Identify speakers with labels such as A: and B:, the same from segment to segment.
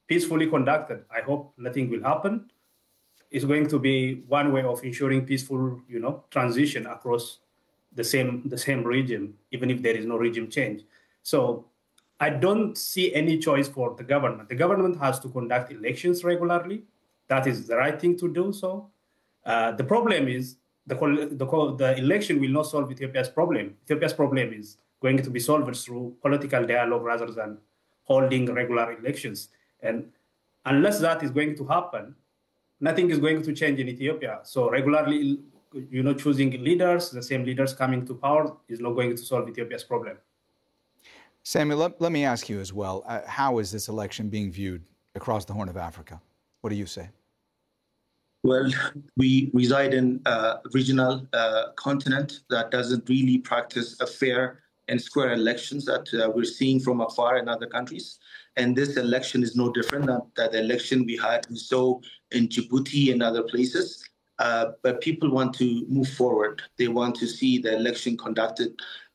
A: peacefully conducted. I hope nothing will happen. It's going to be one way of ensuring peaceful, transition across the same regime, even if there is no regime change. So I don't see any choice for the government. The government has to conduct elections regularly. That is the right thing to do so. The problem is the election will not solve Ethiopia's problem. Ethiopia's problem is going to be solved through political dialogue rather than holding regular elections. And unless that is going to happen, nothing is going to change in Ethiopia. So regularly, choosing leaders, the same leaders coming to power, is not going to solve Ethiopia's problem.
B: Samuel, let me ask you as well. How is this election being viewed across the Horn of Africa? What do you say?
C: Well, we reside in a regional continent that doesn't really practice a fair and square elections that we're seeing from afar in other countries. And this election is no different than the election we saw in Djibouti and other places. But people want to move forward. They want to see the election conducted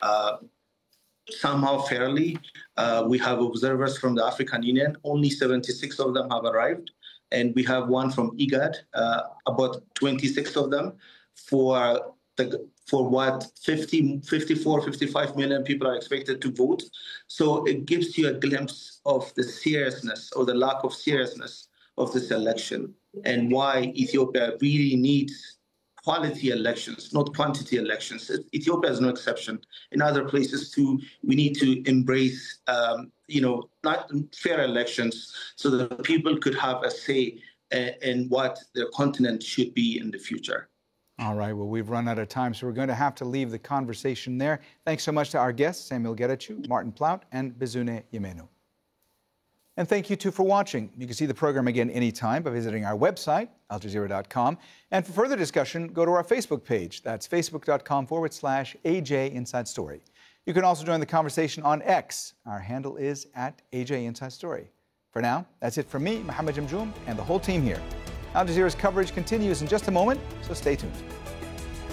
C: somehow fairly. We have observers from the African Union. Only 76 of them have arrived. And we have one from IGAD, about 26 of them, for what 54, 55 million people are expected to vote. So it gives you a glimpse of the seriousness or the lack of seriousness of this election and why Ethiopia really needs quality elections, not quantity elections. Ethiopia is no exception. In other places too, we need to embrace, not fair elections so that people could have a say in what their continent should be in the future.
B: All right, well, we've run out of time, so we're going to have to leave the conversation there. Thanks so much to our guests, Samuel Getachew, Martin Plaut, and Bizune Yemenu. And thank you, too, for watching. You can see the program again anytime by visiting our website, aljazeera.com. And for further discussion, go to our Facebook page. That's facebook.com/AJ Inside Story. You can also join the conversation on X. Our handle is @AJ Inside Story. For now, that's it from me, Mohammed Jamjoom, and the whole team here. Al Jazeera's coverage continues in just a moment, so stay tuned.